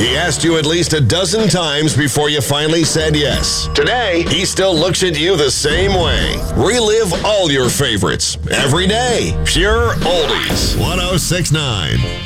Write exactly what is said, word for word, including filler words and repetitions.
He asked you at least a dozen times before you finally said yes. Today, he still looks at you the same way. Relive all your favorites every day. Pure Oldies. one oh six point nine.